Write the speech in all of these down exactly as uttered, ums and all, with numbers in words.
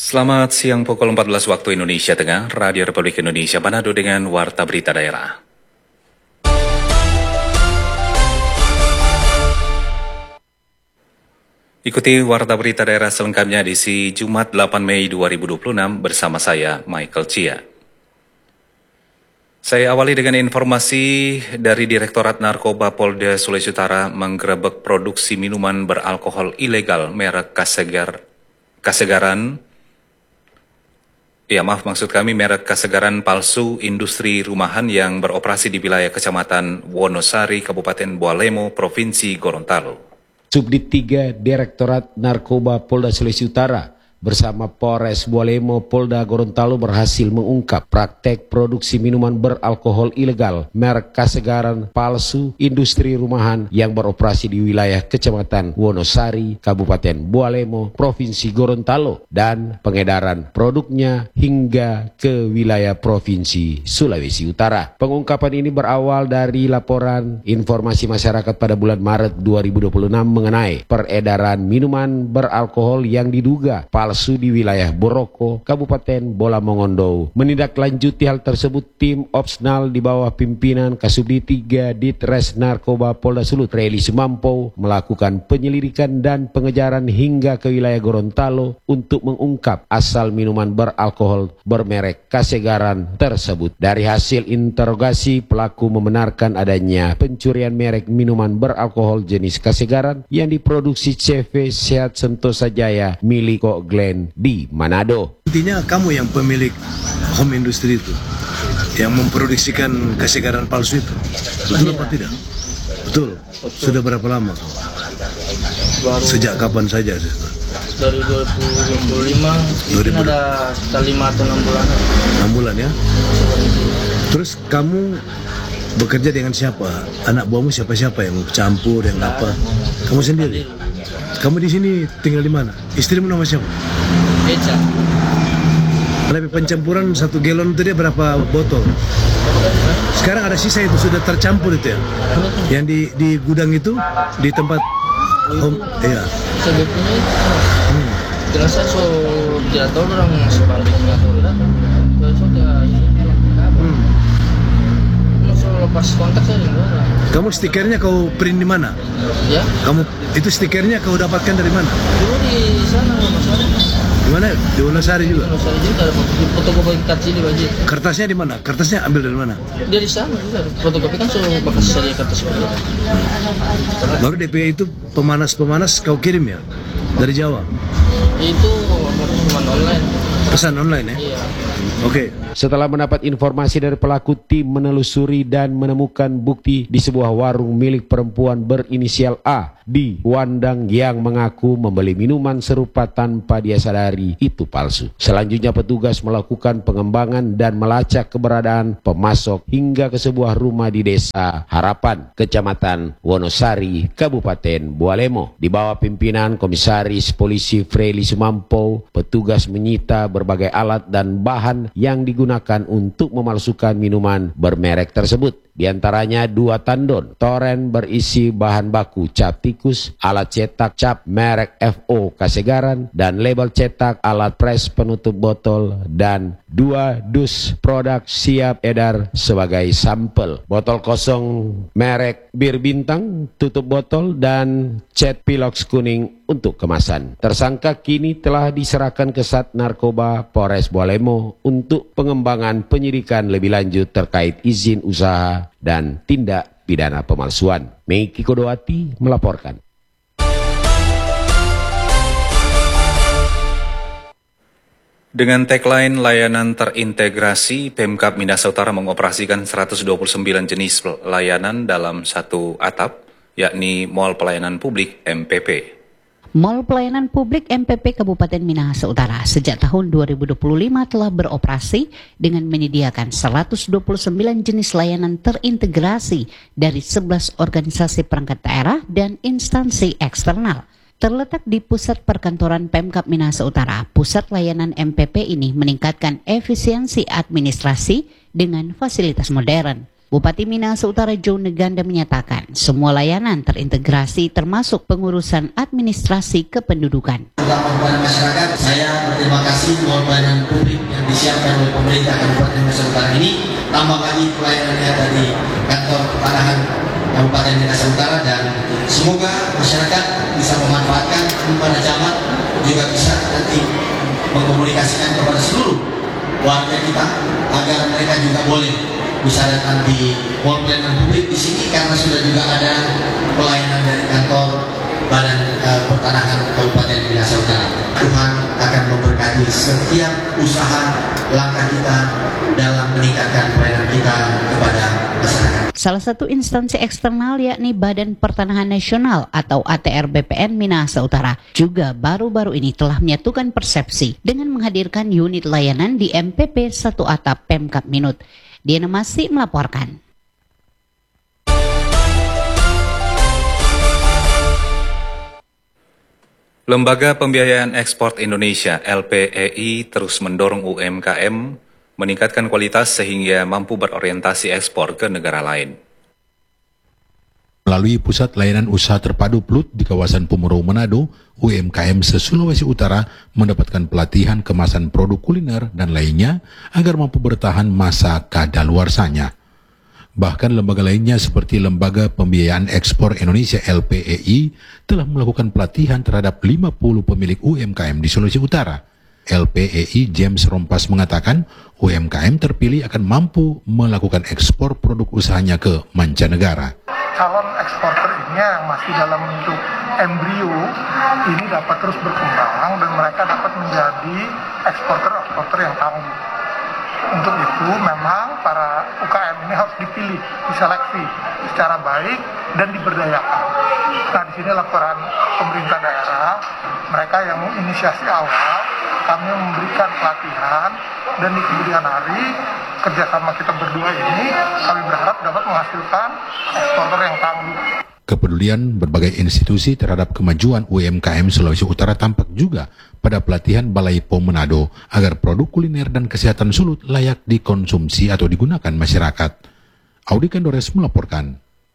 Selamat siang pukul empat belas waktu Indonesia Tengah, Radio Republik Indonesia Manado dengan Warta Berita Daerah. Ikuti Warta Berita Daerah selengkapnya di si Jumat delapan Mei dua ribu dua puluh enam bersama saya, Michael Chia. Saya awali dengan informasi dari Direktorat Narkoba Polda Sulawesi Utara menggerebek produksi minuman beralkohol ilegal merek Kasegar, Kasegaran Ya maaf maksud kami merek Kasegaran palsu industri rumahan yang beroperasi di wilayah Kecamatan Wonosari, Kabupaten Bualemo, Provinsi Gorontalo. Subdit tiga Direktorat Narkoba Polda Sulawesi Utara bersama Polres Bualemo Polda Gorontalo berhasil mengungkap praktek produksi minuman beralkohol ilegal merek Kasegaran palsu industri rumahan yang beroperasi di wilayah Kecamatan Wonosari, Kabupaten Bualemo, Provinsi Gorontalo dan pengedaran produknya hingga ke wilayah Provinsi Sulawesi Utara. Pengungkapan ini berawal dari laporan informasi masyarakat pada bulan Maret dua ribu dua puluh enam mengenai peredaran minuman beralkohol yang diduga palsu palsu di wilayah Boroko, Kabupaten Bola Mongondo. Menindaklanjuti hal tersebut, tim Opsnal di bawah pimpinan Kasubdit tiga Ditres Narkoba Polda Sulut, Reli Sumampo, melakukan penyelidikan dan pengejaran hingga ke wilayah Gorontalo untuk mengungkap asal minuman beralkohol bermerek Kasegaran tersebut. Dari hasil interogasi, pelaku membenarkan adanya pencurian merek minuman beralkohol jenis Kasegaran yang diproduksi C V Sehat Sentosa Jaya milik Kok di Manado. Intinya kamu yang pemilik home industry itu, yang memproduksikan Kasegaran palsu itu, betul apa tidak? Betul. Sudah berapa lama? Baru sejak kapan saja? Dari dua ribu dua puluh lima, mungkin ada sekitar lima atau enam bulan. enam bulan ya? Terus kamu bekerja dengan siapa? Anak buahmu siapa-siapa yang campur, yang apa? Kamu sendiri? Kamu di sini tinggal di mana? Istrimu nama siapa? Eca. Lebih pencampuran satu galon itu dia berapa botol? Sekarang ada sisa itu sudah tercampur itu ya? Yang di di gudang itu di tempat home, iya. Sebetulnya hmm. Jelasnya so jatuh orang sebaliknya tuh lah. So dia hmm. So lepas kontak saya juga. Kamu stikernya kau print di mana? Ya. Kamu itu stikernya kau dapatkan dari mana? Dulu di sana Wonosari. Di mana? Di Wonosari juga. Wonosari juga ada fotokopi kecil di baju. Kertasnya di mana? Kertasnya ambil dari mana? Dari sana juga. Fotokopi kan so bekas saya kertas itu. Baru D P itu pemanas-pemanas kau kirim ya? Dari Jawa? Itu cuma online. Pesan online ya? Iya. Oke. Okay. Setelah mendapat informasi dari pelaku, tim menelusuri dan menemukan bukti di sebuah warung milik perempuan berinisial A di Wandang yang mengaku membeli minuman serupa tanpa dia sadari itu palsu. Selanjutnya petugas melakukan pengembangan dan melacak keberadaan pemasok hingga ke sebuah rumah di Desa Harapan, Kecamatan Wonosari, Kabupaten Bualemo. Di bawah pimpinan Komisaris Polisi Freli Sumampo, petugas menyita berbagai alat dan bahan yang digunakan untuk memalsukan minuman bermerek tersebut. Di antaranya dua tandon, toren berisi bahan baku cap tikus, alat cetak cap merek F O Kasegaran, dan label cetak alat pres penutup botol, dan dua dus produk siap edar sebagai sampel. Botol kosong merek Bir Bintang, tutup botol, dan cat pilox kuning untuk kemasan. Tersangka kini telah diserahkan ke Sat Narkoba Polres Bualemo untuk pengembangan penyidikan lebih lanjut terkait izin usaha dan tindak pidana pemalsuan. Meiki Kodowati melaporkan. Dengan tagline layanan terintegrasi, Pemkab Minahasa Utara mengoperasikan seratus dua puluh sembilan jenis layanan dalam satu atap, yakni Mall Pelayanan Publik M P P. Mall Pelayanan Publik M P P Kabupaten Minahasa Utara sejak tahun dua ribu dua puluh lima telah beroperasi dengan menyediakan seratus dua puluh sembilan jenis layanan terintegrasi dari sebelas organisasi perangkat daerah dan instansi eksternal. Terletak di pusat perkantoran Pemkab Minahasa Utara, pusat layanan M P P ini meningkatkan efisiensi administrasi dengan fasilitas modern. Bupati Minahasa Utara Joe Neganda menyatakan semua layanan terintegrasi termasuk pengurusan administrasi kependudukan. Masyarakat, saya terima kasih buat pelayanan publik yang disiapkan oleh pemerintah Kabupaten Minahasa Utara ini. Tambah lagi pelayanan yang ada di kantor pertanahan Kabupaten Minahasa Utara, dan semoga masyarakat bisa memanfaatkan pada camat, juga bisa nanti mengkomunikasikan kepada seluruh warga kita agar mereka juga boleh bisa datang di Mall Pelayanan Publik di sini, karena sudah juga ada pelayanan dari kantor Badan uh, Pertanahan Kabupaten Minahasa Utara. Tuhan akan memberkati setiap usaha langkah kita dalam meningkatkan pelayanan kita kepada masyarakat. Salah satu instansi eksternal yakni Badan Pertanahan Nasional atau A T R B P N Minahasa Utara juga baru-baru ini telah menyatukan persepsi dengan menghadirkan unit layanan di M P P satu atap Pemkab Minut. Diana masih melaporkan. Lembaga Pembiayaan Ekspor Indonesia L P E I terus mendorong U M K M meningkatkan kualitas sehingga mampu berorientasi ekspor ke negara lain. Melalui Pusat Layanan Usaha Terpadu P L U T di kawasan Pumerau Manado, U M K M se-Sulawesi Utara mendapatkan pelatihan kemasan produk kuliner dan lainnya agar mampu bertahan masa kadaluarsanya. Bahkan lembaga lainnya seperti Lembaga Pembiayaan Ekspor Indonesia L P E I telah melakukan pelatihan terhadap lima puluh pemilik U M K M di Sulawesi Utara. L P E I James Rompas mengatakan U M K M terpilih akan mampu melakukan ekspor produk usahanya ke mancanegara. Calon eksporter ini yang masih dalam bentuk embrio ini dapat terus berkembang dan mereka dapat menjadi eksporter-eksporter yang tangguh. Untuk itu memang para U K M ini harus dipilih, diseleksi secara baik dan diberdayakan. Nah, di sini laporan pemerintah daerah, mereka yang menginisiasi awal, kami memberikan pelatihan, dan di kemudian hari kerjasama kita berdua ini kami berharap dapat menghasilkan eksporter yang tangguh. Kepedulian berbagai institusi terhadap kemajuan U M K M Sulawesi Utara tampak juga pada pelatihan Balai P O M Manado agar produk kuliner dan kesehatan sulut layak dikonsumsi atau digunakan masyarakat. Audi Kandores melaporkan.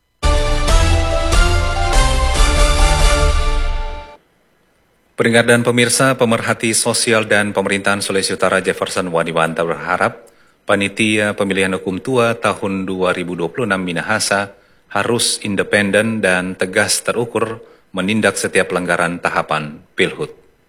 Pendengar dan pemirsa, pemerhati sosial dan pemerintahan Sulawesi Utara Jefferson Waniwanta berharap Panitia Pemilihan Hukum Tua tahun dua ribu dua puluh enam Minahasa harus independen dan tegas terukur menindak setiap pelanggaran tahapan Pilhut.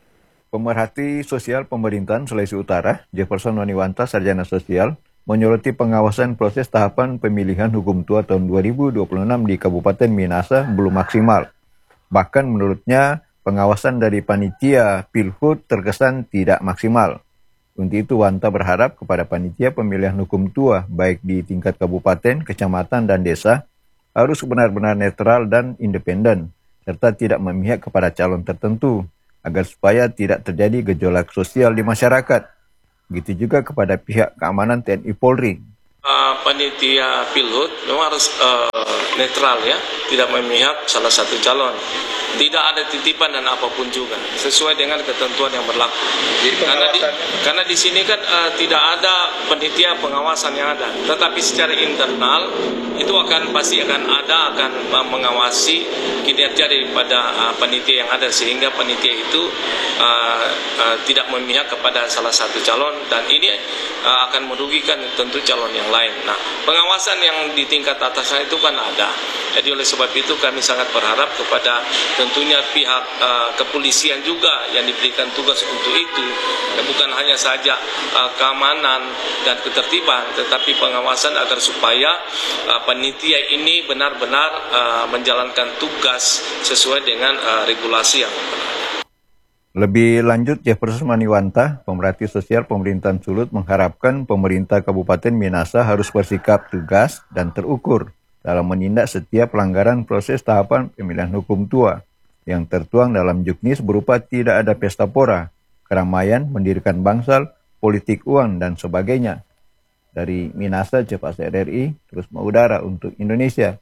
Pemerhati sosial pemerintahan Sulawesi Utara, Jefferson Waniwanta, Sarjana Sosial, menyoroti pengawasan proses tahapan pemilihan hukum tua tahun dua ribu dua puluh enam di Kabupaten Minahasa belum maksimal. Bahkan menurutnya, pengawasan dari panitia Pilhut terkesan tidak maksimal. Untuk itu, Wanta berharap kepada panitia pemilihan hukum tua, baik di tingkat kabupaten, kecamatan, dan desa, harus benar-benar netral dan independen, serta tidak memihak kepada calon tertentu, agar supaya tidak terjadi gejolak sosial di masyarakat. Begitu juga kepada pihak keamanan T N I Polri. Uh, panitia Pilhut memang harus uh, netral ya, tidak memihak salah satu calon. Tidak ada titipan dan apapun juga, sesuai dengan ketentuan yang berlaku. Karena di, karena di sini kan uh, tidak ada panitia pengawasan yang ada, tetapi secara internal itu akan pasti akan ada akan uh, mengawasi kinerja daripada uh, panitia yang ada, sehingga panitia itu uh, uh, tidak memihak kepada salah satu calon, dan ini uh, akan merugikan tentu calon yang lain. Nah, pengawasan yang di tingkat atasnya itu kan ada. Jadi oleh sebab itu kami sangat berharap kepada tentunya pihak uh, kepolisian juga yang diberikan tugas untuk itu, ya, bukan hanya saja uh, keamanan dan ketertiban, tetapi pengawasan agar supaya uh, panitia ini benar-benar uh, menjalankan tugas sesuai dengan uh, regulasi yang benar. Lebih lanjut, Jefferson Waniwanta, pemerhati sosial pemerintahan Sulut, mengharapkan pemerintah Kabupaten Minahasa harus bersikap tegas dan terukur dalam menindak setiap pelanggaran proses tahapan pemilihan hukum tua yang tertuang dalam juknis berupa tidak ada pesta pora, keramaian, mendirikan bangsal, politik uang, dan sebagainya. Dari Minahasa, Cepas R R I, terus mengudara untuk Indonesia.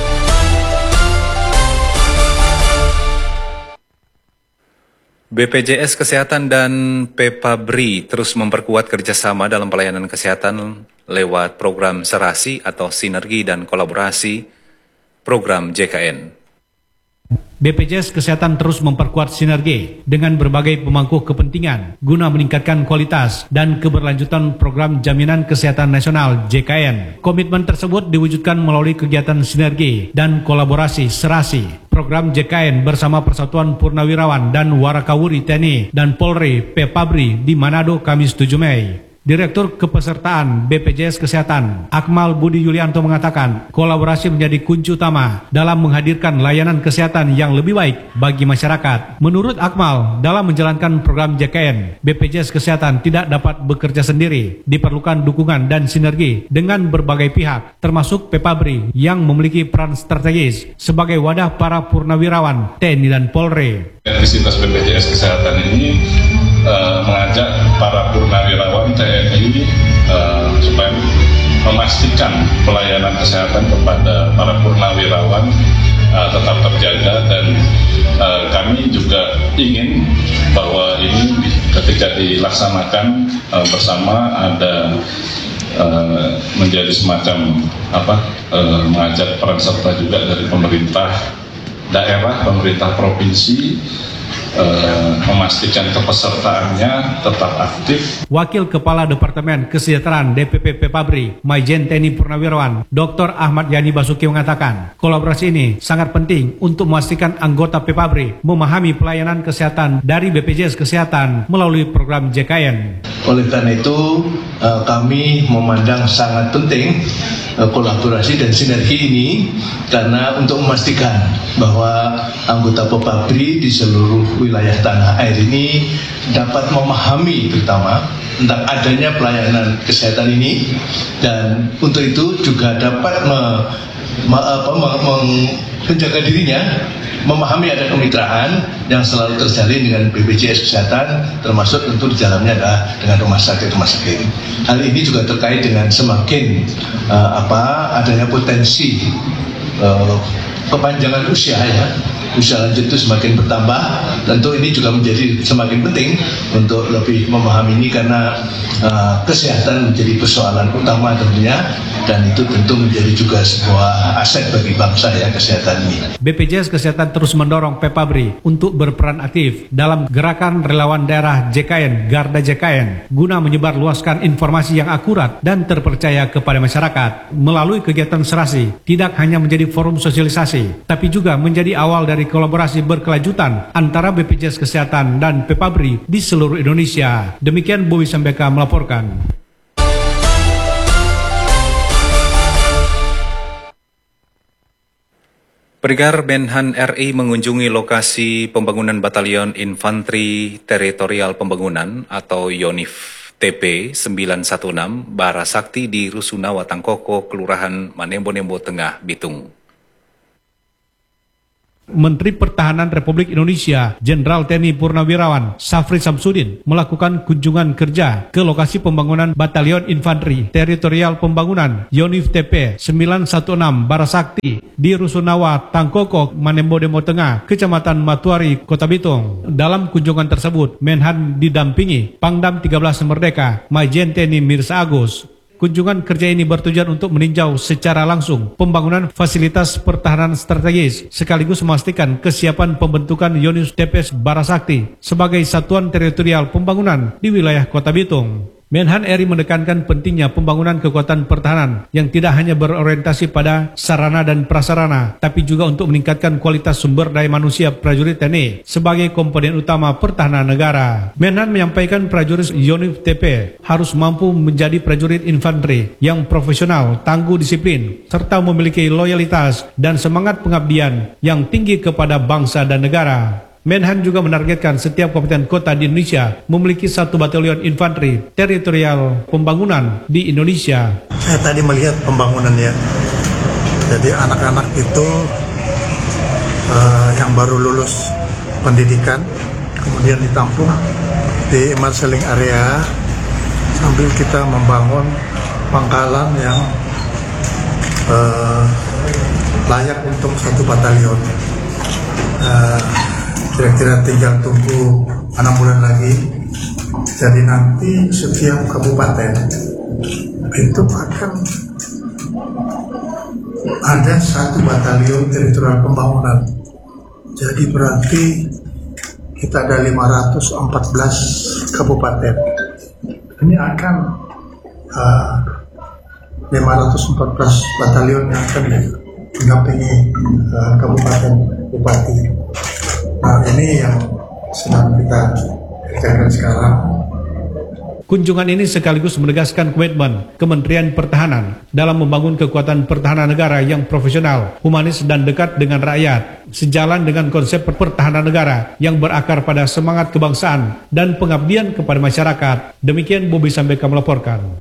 B P J S Kesehatan dan Pepabri terus memperkuat kerjasama dalam pelayanan kesehatan lewat program serasi atau sinergi dan kolaborasi program J K N. B P J S Kesehatan terus memperkuat sinergi dengan berbagai pemangku kepentingan guna meningkatkan kualitas dan keberlanjutan program Jaminan Kesehatan Nasional J K N. Komitmen tersebut diwujudkan melalui kegiatan sinergi dan kolaborasi serasi. Program J K N bersama Persatuan Purnawirawan dan Warakawuri T N I dan Polri Pepabri di Manado Kamis tujuh Mei. Direktur Kepesertaan B P J S Kesehatan, Akmal Budi Yulianto mengatakan, kolaborasi menjadi kunci utama dalam menghadirkan layanan kesehatan yang lebih baik bagi masyarakat. Menurut Akmal, dalam menjalankan program J K N, B P J S Kesehatan tidak dapat bekerja sendiri. Diperlukan dukungan dan sinergi dengan berbagai pihak, termasuk Pepabri yang memiliki peran strategis sebagai wadah para purnawirawan T N I dan Polri. Etnisitas B P J S Kesehatan ini uh, mengajak para purnawirawan T N I uh, supaya memastikan pelayanan kesehatan kepada para purnawirawan uh, tetap terjaga, dan uh, kami juga ingin bahwa ini ketika dilaksanakan uh, bersama ada uh, menjadi semacam apa uh, mengajak peran serta juga dari pemerintah daerah, pemerintah provinsi, Uh, memastikan kepesertaannya tetap aktif. Wakil Kepala Departemen Kesejahteraan D P P Pepabri, Maijen T N I Purnawirawan, Doktor Ahmad Yani Basuki mengatakan, kolaborasi ini sangat penting untuk memastikan anggota Pepabri memahami pelayanan kesehatan dari B P J S Kesehatan melalui program J K N. Oleh karena itu, uh, kami memandang sangat penting uh, kolaborasi dan sinergi ini, karena untuk memastikan bahwa anggota Pepabri di seluruh wilayah tanah air ini dapat memahami terutama tentang adanya pelayanan kesehatan ini, dan untuk itu juga dapat me, me, apa, me, me, menjaga dirinya, memahami ada kemitraan yang selalu terjalin dengan B P J S Kesehatan, termasuk tentu di dalamnya adalah dengan rumah sakit-rumah sakit. Hal ini juga terkait dengan semakin uh, apa adanya potensi uh, kepanjangan usia ya. Usia lanjut itu semakin bertambah, tentu ini juga menjadi semakin penting untuk lebih memahami ini, karena uh, kesehatan menjadi persoalan utama tentunya, dan itu tentu menjadi juga sebuah aset bagi bangsa ya, kesehatan ini. B P J S Kesehatan terus mendorong Pepabri untuk berperan aktif dalam gerakan relawan daerah J K N, Garda J K N, guna menyebarluaskan informasi yang akurat dan terpercaya kepada masyarakat. Melalui kegiatan serasi, tidak hanya menjadi forum sosialisasi, tapi juga menjadi awal dari kolaborasi berkelanjutan antara B P J S Kesehatan dan Pepabri di seluruh Indonesia. Demikian Bowi Sambeka melaporkan. Brigade Menhan R I mengunjungi lokasi pembangunan Batalion Infanteri Teritorial Pembangunan atau YONIF T P sembilan satu enam Barasakti di Rusunawa Tangkoko, Kelurahan Manembo-Nembo Tengah, Bitung. Menteri Pertahanan Republik Indonesia Jenderal T N I Purnawirawan Safri Samsudin melakukan kunjungan kerja ke lokasi pembangunan Batalion Infanteri Teritorial Pembangunan YONIF T P sembilan satu enam Barasakti di Rusunawa Tangkoko, Manembo-Nembo Tengah, Kecamatan Matuari, Kota Bitung. Dalam kunjungan tersebut, Menhan didampingi Pangdam tiga belas Merdeka Maijen T N I Mirsa Agus. Kunjungan kerja ini bertujuan untuk meninjau secara langsung pembangunan fasilitas pertahanan strategis, sekaligus memastikan kesiapan pembentukan YONIF T P Barasakti sebagai satuan teritorial pembangunan di wilayah Kota Bitung. Menhan R I menekankan pentingnya pembangunan kekuatan pertahanan yang tidak hanya berorientasi pada sarana dan prasarana, tapi juga untuk meningkatkan kualitas sumber daya manusia prajurit T N I sebagai komponen utama pertahanan negara. Menhan menyampaikan prajurit YONIF T P harus mampu menjadi prajurit infanteri yang profesional, tangguh disiplin, serta memiliki loyalitas dan semangat pengabdian yang tinggi kepada bangsa dan negara. Menhan juga menargetkan setiap kabupaten kota di Indonesia memiliki satu batalion infanteri teritorial pembangunan di Indonesia. Saya tadi melihat pembangunannya. Jadi anak-anak itu uh, yang baru lulus pendidikan, kemudian ditampung di marseling area sambil kita membangun pangkalan yang uh, layak untuk satu batalion. Uh, Kira-kira tinggal tunggu enam bulan lagi. Jadi nanti setiap kabupaten itu akan ada satu batalion teritorial pembangunan Jadi berarti kita ada lima ratus empat belas kabupaten. Ini akan uh, lima ratus empat belas batalion yang akan mendampingi uh, kabupaten bupati. Nah, ini yang sedang kita kerjakan sekarang. Kunjungan ini sekaligus menegaskan komitmen Kementerian Pertahanan dalam membangun kekuatan pertahanan negara yang profesional, humanis, dan dekat dengan rakyat, sejalan dengan konsep pertahanan negara yang berakar pada semangat kebangsaan dan pengabdian kepada masyarakat. Demikian Bobi Sambeka melaporkan.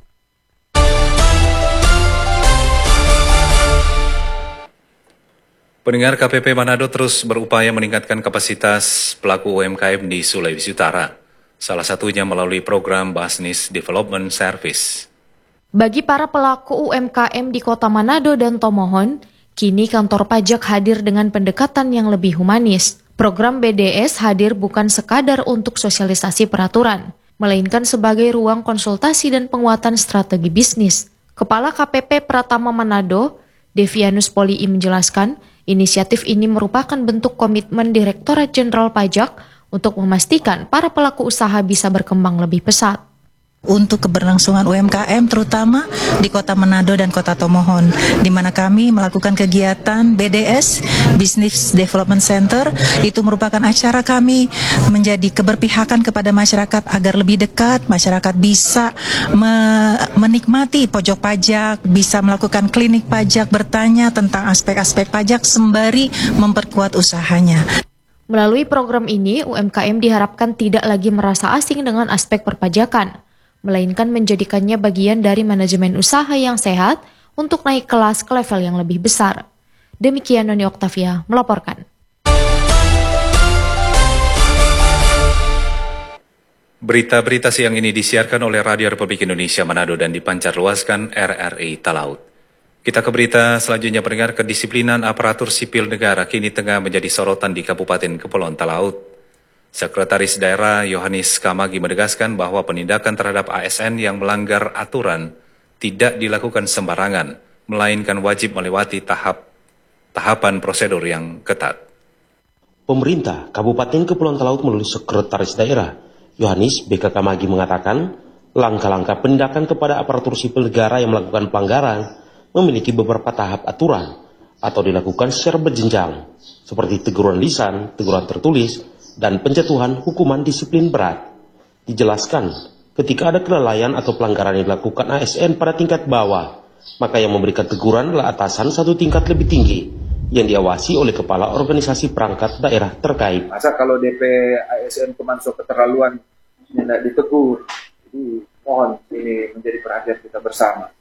Pendengar, K P P Manado terus berupaya meningkatkan kapasitas pelaku U M K M di Sulawesi Utara. Salah satunya melalui program Business Development Service. Bagi para pelaku U M K M di Kota Manado dan Tomohon, kini kantor pajak hadir dengan pendekatan yang lebih humanis. Program B D S hadir bukan sekadar untuk sosialisasi peraturan, melainkan sebagai ruang konsultasi dan penguatan strategi bisnis. Kepala K P P Pratama Manado, Devianus Polii menjelaskan, inisiatif ini merupakan bentuk komitmen Direktorat Jenderal Pajak untuk memastikan para pelaku usaha bisa berkembang lebih pesat. Untuk keberlangsungan U M K M terutama di Kota Manado dan Kota Tomohon, di mana kami melakukan kegiatan B D S, Business Development Center. Itu merupakan acara kami menjadi keberpihakan kepada masyarakat agar lebih dekat, masyarakat bisa me- menikmati pojok pajak, bisa melakukan klinik pajak, bertanya tentang aspek-aspek pajak sembari memperkuat usahanya. Melalui program ini, U M K M diharapkan tidak lagi merasa asing dengan aspek perpajakan, melainkan menjadikannya bagian dari manajemen usaha yang sehat untuk naik kelas ke level yang lebih besar. Demikian Noni Oktavia melaporkan. Berita-berita siang ini disiarkan oleh Radio Republik Indonesia Manado dan dipancarluaskan R R I Talaut. Kita ke berita selanjutnya, pendengar. Kedisiplinan aparatur sipil negara kini tengah menjadi sorotan di Kabupaten Kepulauan Talaut. Sekretaris Daerah Yohanis Kamagi menegaskan bahwa penindakan terhadap A S N yang melanggar aturan tidak dilakukan sembarangan, melainkan wajib melewati tahap tahapan prosedur yang ketat. Pemerintah Kabupaten Kepulauan Talaut melalui Sekretaris Daerah Yohanis B K Kamagi mengatakan, langkah-langkah penindakan kepada aparatur sipil negara yang melakukan pelanggaran memiliki beberapa tahap aturan atau dilakukan secara berjenjang, seperti teguran lisan, teguran tertulis, dan penjatuhan hukuman disiplin berat. Dijelaskan, ketika ada kelalaian atau pelanggaran yang dilakukan A S N pada tingkat bawah, maka yang memberikan teguran adalah atasan satu tingkat lebih tinggi, yang diawasi oleh kepala organisasi perangkat daerah terkait. Masa kalau D P A S N kemanso keterlaluan tidak ditegur, jadi mohon ini menjadi perhatian kita bersama.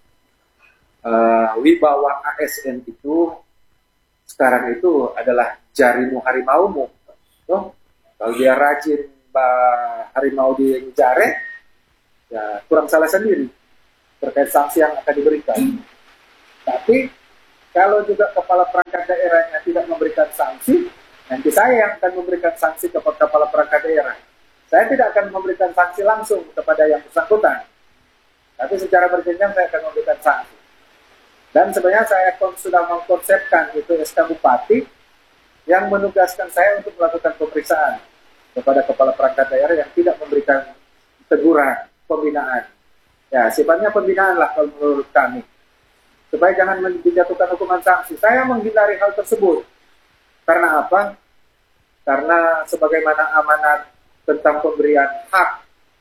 Uh, wibawa A S N itu sekarang itu adalah jarimu harimaumu. Toh, kalau dia rajin bah, harimau di jare, ya kurang salah sendiri terkait sanksi yang akan diberikan. Hmm. Tapi kalau juga kepala perangkat daerahnya tidak memberikan sanksi, nanti saya yang akan memberikan sanksi kepada kepala perangkat daerah. Saya tidak akan memberikan sanksi langsung kepada yang bersangkutan, tapi secara berjenjang saya akan memberikan sanksi. Dan sebenarnya saya sudah mengkonsepkan itu S K Bupati yang menugaskan saya untuk melakukan pemeriksaan kepada kepala perangkat daerah yang tidak memberikan teguran, pembinaan. Ya, sifatnya pembinaan lah kalau menurut kami. Supaya jangan dijatuhkan hukuman sanksi. Saya menghindari hal tersebut. Karena apa? Karena sebagaimana amanat tentang pemberian hak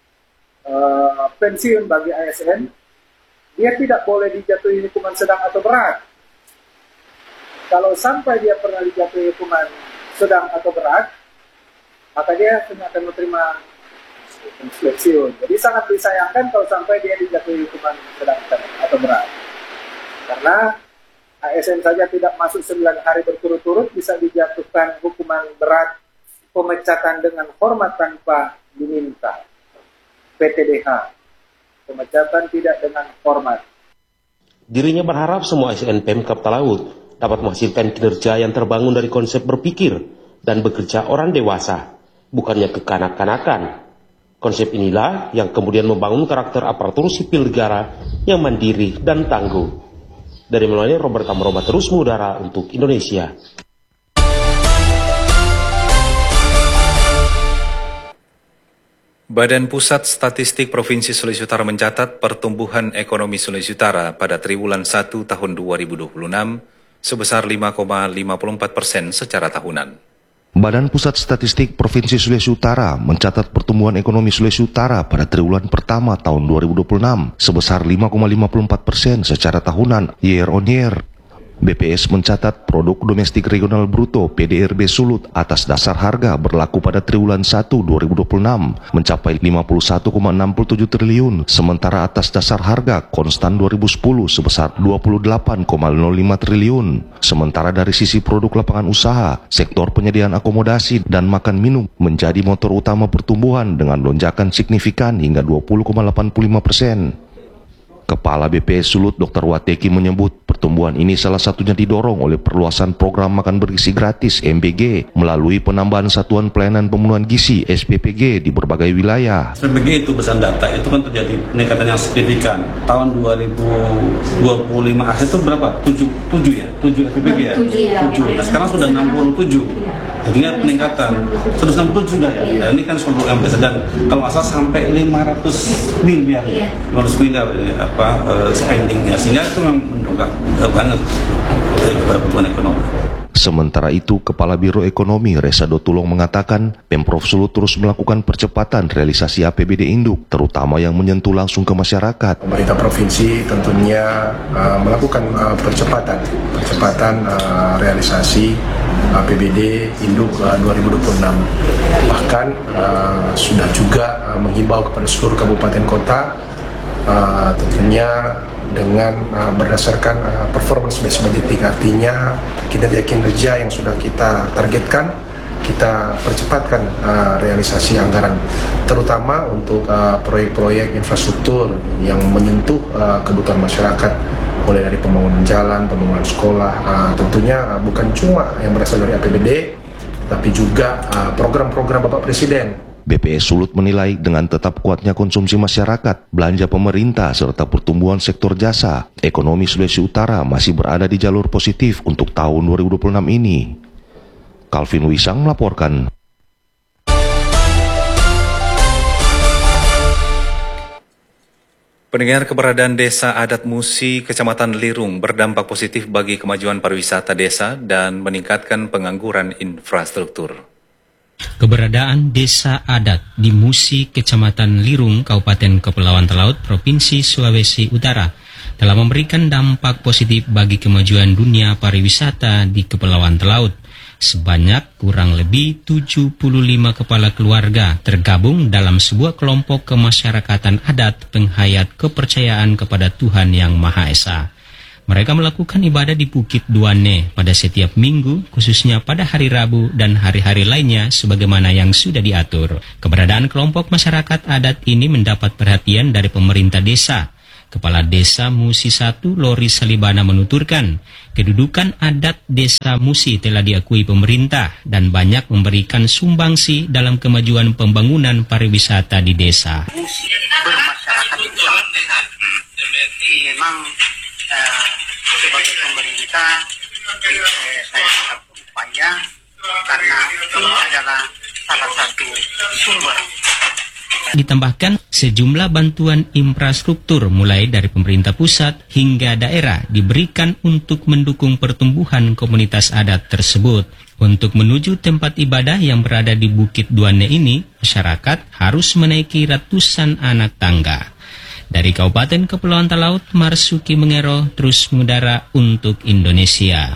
uh, pensiun bagi A S N, dia tidak boleh dijatuhi hukuman sedang atau berat. Kalau sampai dia pernah dijatuhi hukuman sedang atau berat, maka dia hanya akan menerima pensiun. Jadi sangat disayangkan kalau sampai dia dijatuhi hukuman sedang atau berat. Karena A S N saja tidak masuk sembilan hari berturut-turut bisa dijatuhkan hukuman berat pemecatan dengan hormat tanpa diminta. P T D H. Pemecatan tidak dengan hormat. Dirinya berharap semua A S N Pemkab Talaut dapat menghasilkan kinerja yang terbangun dari konsep berpikir dan bekerja orang dewasa, bukannya kekanak-kanakan. Konsep inilah yang kemudian membangun karakter aparatur sipil negara yang mandiri dan tangguh. Dari mulai Robert Amroma terus mengudara untuk Indonesia. Badan Pusat Statistik Provinsi Sulawesi Utara mencatat pertumbuhan ekonomi Sulawesi Utara pada triwulan satu tahun dua ribu dua puluh enam sebesar lima koma lima puluh empat persen secara tahunan. Badan Pusat Statistik Provinsi Sulawesi Utara mencatat pertumbuhan ekonomi Sulawesi Utara pada triwulan pertama tahun dua ribu dua puluh enam sebesar lima koma lima puluh empat persen secara tahunan year on year. B P S mencatat produk domestik regional bruto P D R B Sulut atas dasar harga berlaku pada triwulan satu dua ribu dua puluh enam mencapai lima puluh satu koma enam tujuh triliun, sementara atas dasar harga konstan dua ribu sepuluh sebesar dua puluh delapan koma nol lima triliun. Sementara dari sisi produk lapangan usaha, sektor penyediaan akomodasi dan makan minum menjadi motor utama pertumbuhan dengan lonjakan signifikan hingga dua puluh koma delapan lima persen. Kepala B P S Sulut Doktor Wateki menyebut pertumbuhan ini salah satunya didorong oleh perluasan program makan bergizi gratis M B G melalui penambahan satuan pelayanan pemenuhan gizi S P P G di berbagai wilayah. S P P G itu berdasarkan data itu kan terjadi peningkatan yang signifikan. Tahun dua ribu dua puluh lima akhir itu berapa? tujuh, tujuh ya? tujuh S P P G ya? tujuh. Nah, sekarang sudah enam puluh tujuh. Jadi peningkatan seratus enam puluh sudah ya. Nah, ini kan seluruh M P S dan kalau asal sampai lima ratus miliar, lima ratus miliar ya, apa uh, spendingnya, sehingga itu memang mendongkrak uh, banget dari pertumbuhan ekonomi. Sementara itu, Kepala Biro Ekonomi Resa Dotulong mengatakan Pemprov Sulut terus melakukan percepatan realisasi A P B D induk, terutama yang menyentuh langsung ke masyarakat. Pemerintah provinsi tentunya uh, melakukan uh, percepatan, percepatan uh, realisasi A P B D induk uh, dua ribu dua puluh enam. Bahkan uh, sudah juga uh, menghimbau kepada seluruh kabupaten kota, uh, tentunya dengan uh, berdasarkan uh, performance based budgeting, artinya kinerja kinerja yang sudah kita targetkan, kita percepatkan uh, realisasi anggaran, terutama untuk uh, proyek-proyek infrastruktur yang menyentuh uh, kebutuhan masyarakat, mulai dari pembangunan jalan, pembangunan sekolah, uh, tentunya uh, bukan cuma yang berasal dari A P B D, tapi juga uh, program-program Bapak Presiden. B P S Sulut menilai dengan tetap kuatnya konsumsi masyarakat, belanja pemerintah, serta pertumbuhan sektor jasa, ekonomi Sulawesi Utara masih berada di jalur positif untuk tahun dua ribu dua puluh enam ini. Calvin Wisang melaporkan. Pendengar, keberadaan Desa Adat Musi, Kecamatan Lirung berdampak positif bagi kemajuan pariwisata desa dan meningkatkan pengangguran infrastruktur. Keberadaan Desa Adat di Musi, Kecamatan Lirung, Kabupaten Kepulauan Talaut, Provinsi Sulawesi Utara telah memberikan dampak positif bagi kemajuan dunia pariwisata di Kepulauan Talaut. Sebanyak kurang lebih tujuh puluh lima kepala keluarga tergabung dalam sebuah kelompok kemasyarakatan adat penghayat kepercayaan kepada Tuhan Yang Maha Esa. Mereka melakukan ibadah di Bukit Duane pada setiap minggu, khususnya pada hari Rabu dan hari-hari lainnya sebagaimana yang sudah diatur. Keberadaan kelompok masyarakat adat ini mendapat perhatian dari pemerintah desa. Kepala Desa Musi satu, Lori Salibana menuturkan, kedudukan adat Desa Musi telah diakui pemerintah dan banyak memberikan sumbangsi dalam kemajuan pembangunan pariwisata di desa. Musi bermasyarakat itu sangat besar. Memang uh, sebagai pemerintah eh, saya tetap berupaya karena ini adalah salah satu sumber. Ditambahkan sejumlah bantuan infrastruktur mulai dari pemerintah pusat hingga daerah diberikan untuk mendukung pertumbuhan komunitas adat tersebut. Untuk menuju tempat ibadah yang berada di Bukit Duane ini, masyarakat harus menaiki ratusan anak tangga. Dari Kabupaten Kepulauan Talaut, Marsuki Mengero terus mengudara untuk Indonesia.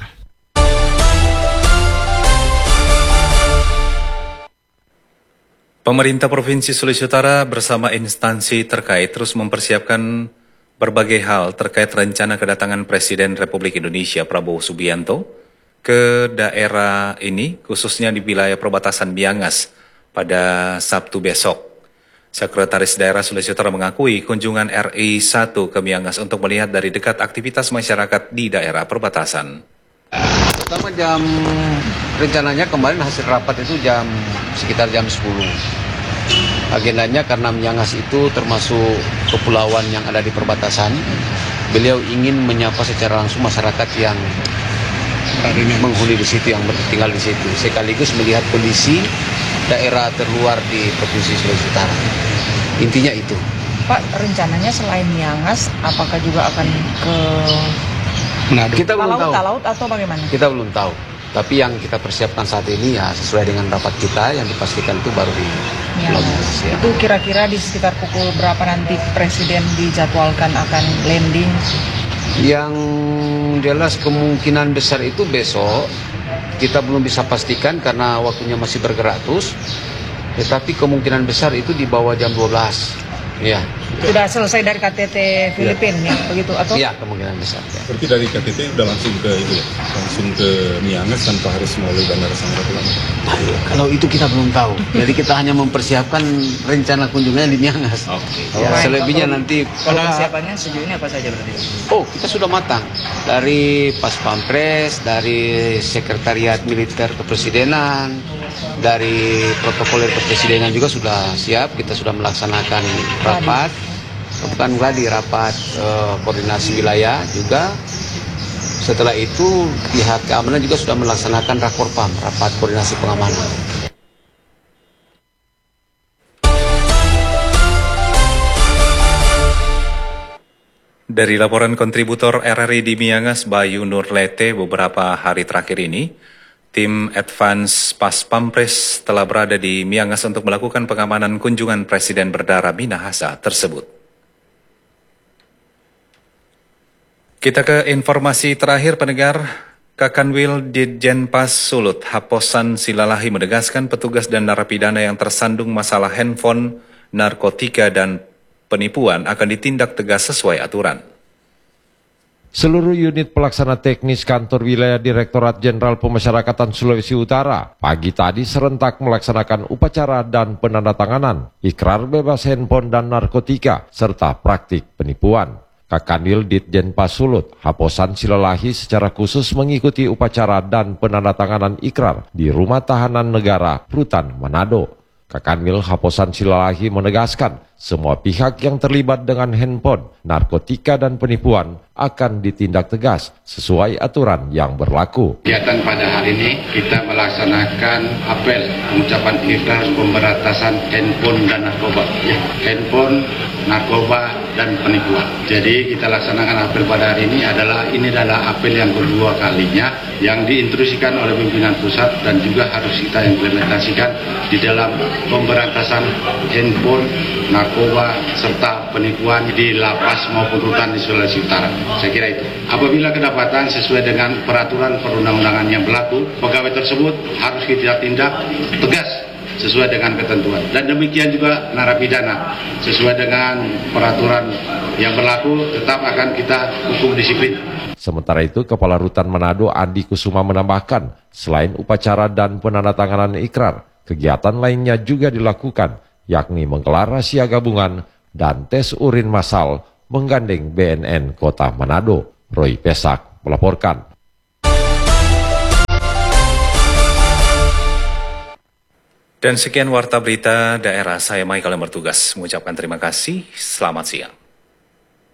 Pemerintah Provinsi Sulawesi Utara bersama instansi terkait terus mempersiapkan berbagai hal terkait rencana kedatangan Presiden Republik Indonesia Prabowo Subianto ke daerah ini, khususnya di wilayah perbatasan Miangas pada Sabtu besok. Sekretaris Daerah Sulawesi Utara mengakui kunjungan R I satu ke Miangas untuk melihat dari dekat aktivitas masyarakat di daerah perbatasan. Pertama jam, rencananya kemarin hasil rapat itu jam sekitar jam sepuluh. Agendanya karena Miangas itu termasuk kepulauan yang ada di perbatasan, beliau ingin menyapa secara langsung masyarakat yang menghuni di situ, yang tinggal di situ, sekaligus melihat kondisi daerah terluar di Provinsi Sulawesi Utara. Intinya itu. Pak, rencananya selain Miangas, apakah juga akan ke Manado? Kita belum laut, tahu. laut atau bagaimana? Kita belum tahu. Tapi yang kita persiapkan saat ini ya sesuai dengan rapat kita yang dipastikan itu baru di Pulau Miangas. Ya. Itu kira-kira di sekitar pukul berapa nanti Presiden dijadwalkan akan landing? Yang jelas kemungkinan besar itu besok. Kita belum bisa pastikan karena waktunya masih bergerak terus. Tetapi kemungkinan besar itu di bawah jam dua belas. Ya. Sudah selesai dari K T T Filipina ya, begitu atau? Iya, kemungkinan besar. Ya. Berarti dari K T T udah langsung ke itu ya, langsung ke Miangas tanpa harus melalui Bandara Samratulangi. Nah, ya, kalau itu kita belum tahu. Jadi kita hanya mempersiapkan rencana kunjungannya di Miangas. Oke. Okay. Ya, oh, selebihnya kalau, nanti. Kalau persiapannya sejauh ini apa saja berarti? Oh, kita sudah matang. Dari Pas Pampres, dari Sekretariat Militer Kepresidenan, dari protokoler kepresidenan juga sudah siap. Kita sudah melaksanakan rapat, bukan gladi, rapat uh, koordinasi wilayah juga. Setelah itu pihak keamanan juga sudah melaksanakan rakorpam, rapat koordinasi pengamanan. Dari laporan kontributor R R I di Miangas, Bayu Nurlete, beberapa hari terakhir ini, tim Advance Pas Pampres telah berada di Miangas untuk melakukan pengamanan kunjungan Presiden Berdara Minahasa tersebut. Kita ke informasi terakhir, pendengar. Kakanwil Ditjen Pas Sulut, Haposan Silalahi, menegaskan petugas dan narapidana yang tersandung masalah handphone, narkotika, dan penipuan akan ditindak tegas sesuai aturan. Seluruh unit pelaksana teknis kantor wilayah Direktorat Jenderal Pemasyarakatan Sulawesi Utara pagi tadi serentak melaksanakan upacara dan penandatanganan ikrar bebas handphone dan narkotika serta praktik penipuan. Kakanwil Ditjen Pas Sulut, Haposan Silalahi secara khusus mengikuti upacara dan penandatanganan ikrar di Rumah Tahanan Negara Rutan Manado. Kakanwil Haposan Silalahi menegaskan semua pihak yang terlibat dengan handphone, narkotika, dan penipuan akan ditindak tegas sesuai aturan yang berlaku. Kegiatan pada hari ini kita melaksanakan apel pengucapan ikrar pemberantasan handphone dan narkoba. Ya, handphone, narkoba, dan penipuan. Jadi kita laksanakan apel pada hari ini adalah ini adalah apel yang kedua kalinya yang diinstruksikan oleh pimpinan pusat dan juga harus kita implementasikan di dalam pemberantasan handphone, narkoba, serta penipuan di lapas maupun rutan di Sulawesi Utara. Saya kira itu. Apabila kedapatan sesuai dengan peraturan perundang-undangan yang berlaku, pegawai tersebut harus kita tindak tegas sesuai dengan ketentuan. Dan demikian juga narapidana sesuai dengan peraturan yang berlaku tetap akan kita hukum disiplin. Sementara itu, Kepala Rutan Manado Andi Kusuma menambahkan, selain upacara dan penandatanganan ikrar, kegiatan lainnya juga dilakukan, yakni menggelar razia gabungan dan tes urin massal menggandeng B N N Kota Manado. Roy Pesak melaporkan. Dan sekian warta berita daerah, saya Michael yang bertugas mengucapkan terima kasih, selamat siang.